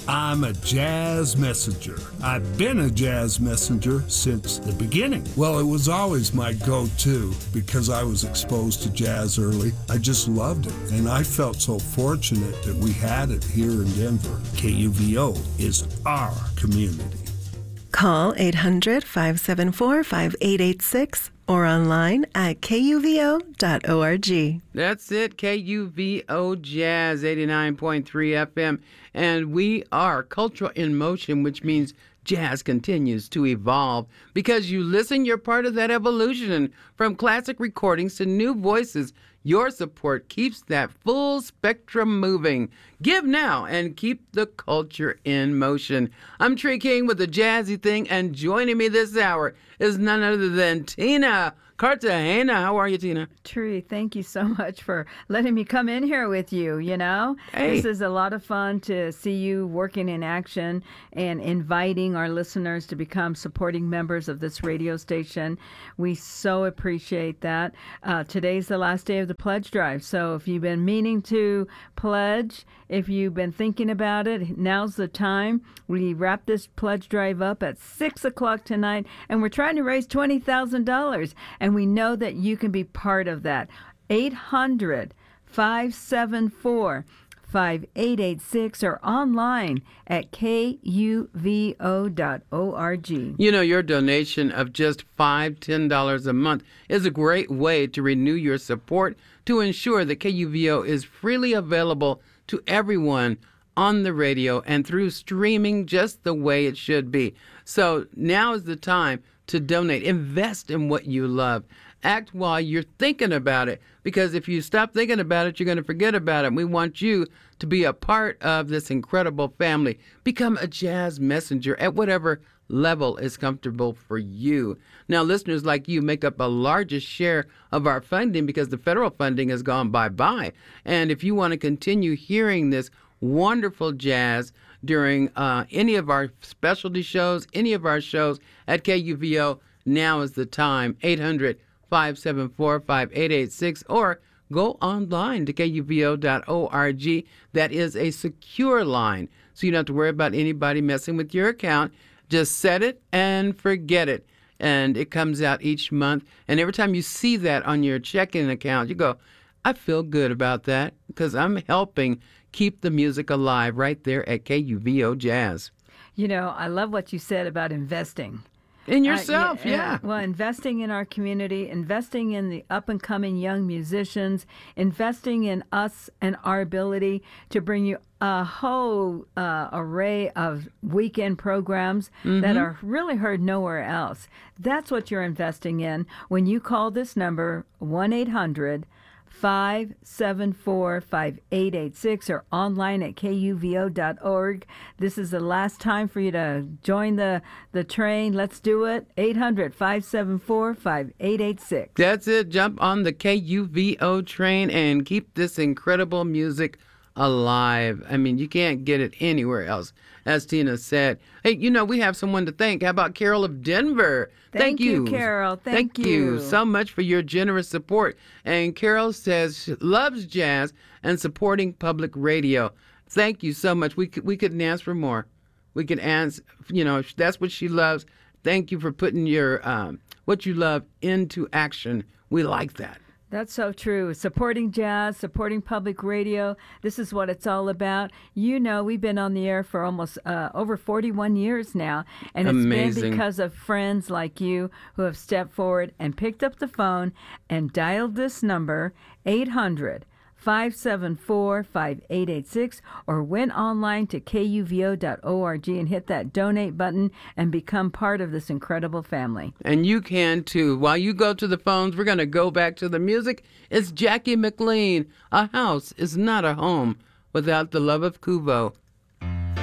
I'm a jazz messenger. I've been a jazz messenger since the beginning. Well, it was always my go-to because I was exposed to jazz early. I just loved it, and I felt so fortunate that we had it here in Denver. KUVO is our community. Call 800-574-5886 or online at kuvo.org. That's it, KUVO Jazz 89.3 FM. And we are Culture in Motion, which means jazz continues to evolve. Because you listen, you're part of that evolution. From classic recordings to new voices, your support keeps that full spectrum moving. Give now and keep the culture in motion. I'm Tree King with the Jazzy Thing, and joining me this hour is none other than Tina Cartagena. How are you, Tina? Tree, thank you so much for letting me come in here with you, Hey. This is a lot of fun to see you working in action and inviting our listeners to become supporting members of this radio station. We so appreciate that. Today's the last day of the pledge drive, so if you've been meaning to pledge, if you've been thinking about it, now's the time. We wrap this pledge drive up at 6 o'clock tonight, and we're trying to raise $20,000. And we know that you can be part of that. 800-574-5886 or online at kuvo.org. Your donation of just $5, $10 a month is a great way to renew your support to ensure that KUVO is freely available to everyone on the radio and through streaming just the way it should be. So now is the time to donate. Invest in what you love. Act while you're thinking about it, because if you stop thinking about it, you're going to forget about it. We want you to be a part of this incredible family. Become a jazz messenger at whatever level is comfortable for you. Now, listeners like you make up a largest share of our funding because the federal funding has gone bye-bye. And if you want to continue hearing this wonderful jazz during any of our specialty shows, any of our shows at KUVO, now is the time. 800-574-5886 or go online to kuvo.org. That is a secure line, so you don't have to worry about anybody messing with your account. Just set it and forget it. And it comes out each month. And every time you see that on your checking account, you go, I feel good about that because I'm helping keep the music alive right there at KUVO Jazz. I love what you said about investing. In yourself, yeah. Well, investing in our community, investing in the up-and-coming young musicians, investing in us and our ability to bring you a whole array of weekend programs that are really heard nowhere else. That's what you're investing in when you call this number, 1-800-574-5886 or online at kuvo.org. This is the last time for you to join the train. Let's do it. 800-574-5886. That's it. Jump on the KUVO train and keep this incredible music alive. I mean, you can't get it anywhere else, as Tina said. Hey, we have someone to thank. How about Carol of Denver? Thank you, Carol. Thank you so much for your generous support. And Carol says she loves jazz and supporting public radio. Thank you so much. We couldn't ask for more. We could ask, that's what she loves. Thank you for putting your what you love into action. We like that. That's so true. Supporting jazz, supporting public radio. This is what it's all about. We've been on the air for almost over 41 years now. And it's Amazing. been because of friends like you who have stepped forward and picked up the phone and dialed this number, 800-574-5886, or went online to kuvo.org and hit that donate button and become part of this incredible family. And you can too. While you go to the phones, we're going to go back to the music. It's Jackie McLean. A house is not a home without the love of Kuvo.